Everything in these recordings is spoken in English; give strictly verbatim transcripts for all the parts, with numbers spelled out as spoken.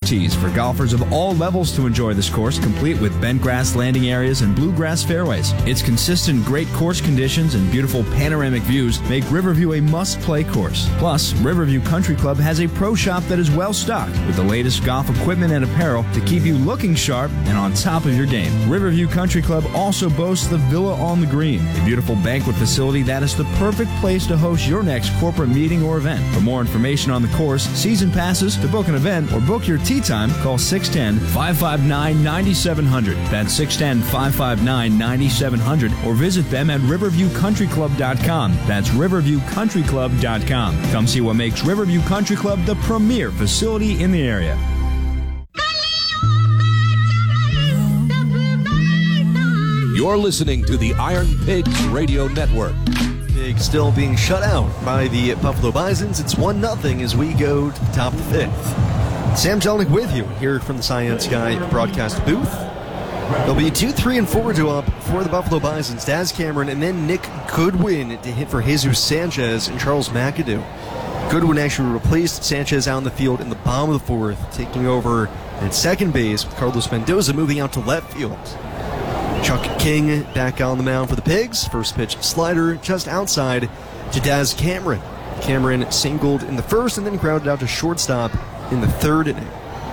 tees for golfers of all levels to enjoy this course, complete with bent grass landing areas and bluegrass fairways. Its consistent great course conditions and beautiful panoramic views make Riverview a must-play course. Plus, Riverview Country Club has a pro shop that is well stocked with the latest golf equipment and apparel to keep you looking sharp and on top of your game. Riverview Country Club also boasts the Villa on the Green, a beautiful banquet facility that is the perfect place to host your next corporate meeting or event. For more information on the course, season passes, to book an event, or book your tee time, call six one zero, five five nine, nine seven zero zero. That's six one zero, five five nine, nine seven zero zero, or visit them at riverview country club dot com. That's riverview country club dot com. Come see what makes Riverview Country Club the premier facility in the area. You're listening to the Iron Pigs Radio Network. Pigs still being shut out by the Buffalo Bisons. It's one nothing as we go to the top of the fifth. Sam Jelnick with you here from the Science Sky broadcast booth. There'll be two, three, and four to up for the Buffalo Bisons. Daz Cameron and then Nick Goodwin to hit for Jesus Sanchez and Charles McAdoo. Goodwin actually replaced Sanchez out in the field in the bottom of the fourth, taking over at second base with Carlos Mendoza moving out to left field. Chuck King back on the mound for the Pigs. First pitch slider just outside to Daz Cameron. Cameron singled in the first and then grounded out to shortstop in the third inning.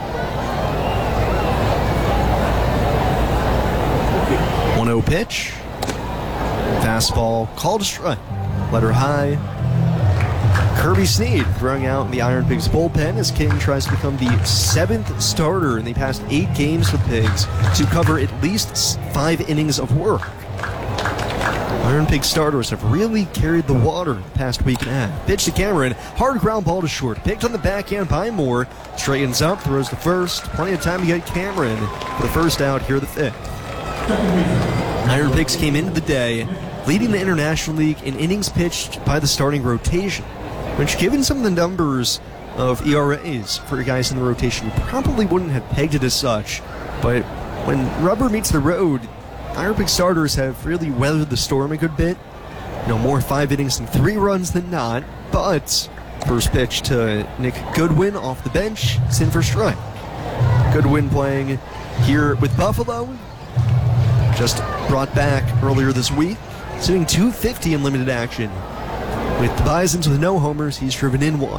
one oh pitch. Fastball called a strike. Letter high. Kirby Snead throwing out in the Iron Pigs bullpen as King tries to become the seventh starter in the past eight games for the Pigs to cover at least five innings of work. Iron Pig starters have really carried the water the past week and a half. Pitch to Cameron, hard ground ball to short. Picked on the backhand by Moore, straightens up, throws to first. Plenty of time to get Cameron for the first out here the fifth. Iron Pigs came into the day leading the International League in innings pitched by the starting rotation, which, given some of the numbers of E R As for guys in the rotation, you probably wouldn't have pegged it as such. But when rubber meets the road, Iron Pig starters have really weathered the storm a good bit. You know, more five innings and three runs than not. But first pitch to Nick Goodwin off the bench, it's in for strike. Goodwin playing here with Buffalo, just brought back earlier this week, sitting two fifty in limited action. With the Bisons with no homers, he's driven in one.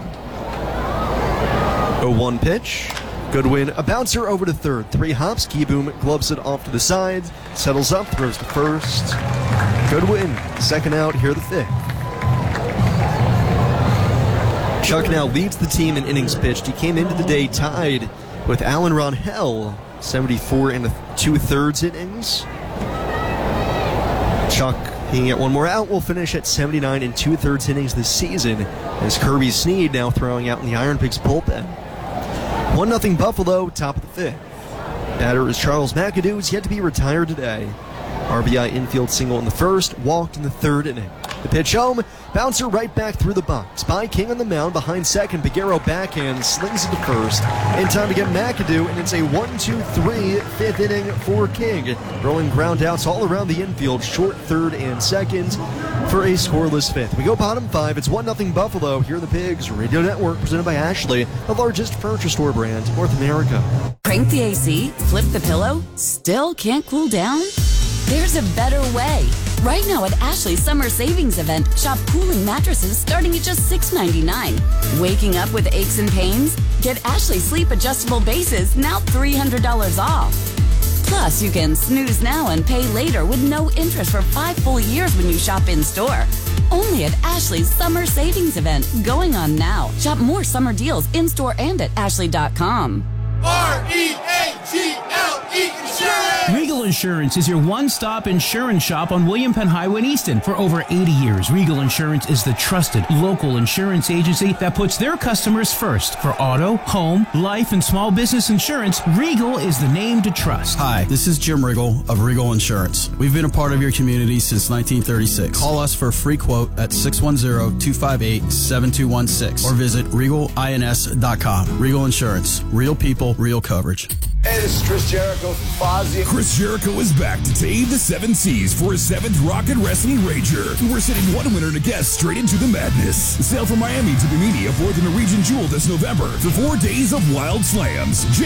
oh one pitch. Goodwin, a bouncer over to third. Three hops. Keyboom gloves it off to the side. Settles up, throws to first. Goodwin, second out here the fifth. Chuck now leads the team in innings pitched. He came into the day tied with Alan Ronhell, seventy-four and two-thirds innings. Chuck, being at one more out, will finish at seventy-nine and two-thirds innings this season, as Kirby Snead now throwing out in the Iron Pigs bullpen. one nothing Buffalo, top of the fifth. Batter is Charles McAdoo, who's yet to be retired today. R B I infield single in the first, walked in the third inning. The pitch home, bouncer right back through the box. By King on the mound behind second. Piguero backhand slings it to first. In time to get McAdoo, and it's a one two three fifth inning for King. Rolling ground outs all around the infield, short third and second for a scoreless fifth. We go bottom five. It's one nothing Buffalo. Here are the Pigs Radio Network, presented by Ashley, the largest furniture store brand in North America. Crank the A C? Flip the pillow? Still can't cool down? There's a better way. Right now at Ashley's Summer Savings Event, shop cooling mattresses starting at just six ninety-nine. Waking up with aches and pains? Get Ashley Sleep Adjustable Bases, now three hundred dollars off. Plus, you can snooze now and pay later with no interest for five full years when you shop in-store. Only at Ashley's Summer Savings Event, going on now. Shop more summer deals in-store and at ashley dot com. R E A G L E Insurance! Regal Insurance is your one-stop insurance shop on William Penn Highway in Easton. For over eighty years, Regal Insurance is the trusted local insurance agency that puts their customers first. For auto, home, life, and small business insurance, Regal is the name to trust. Hi, this is Jim Riggle of Regal Insurance. We've been a part of your community since nineteen thirty-six. Call us for a free quote at six one zero, two five eight, seven two one six or visit regal ins dot com. Regal Insurance. Real people, real coverage. Hey, this is Chris Jericho from Fozzy. Chris Jericho is back to tame the seven seas for his seventh Rocket Wrestling Rager. We're sending one winner and a guest straight into the madness. Sail from Miami to Bimini aboard the Norwegian Jewel this November for four days of wild slams.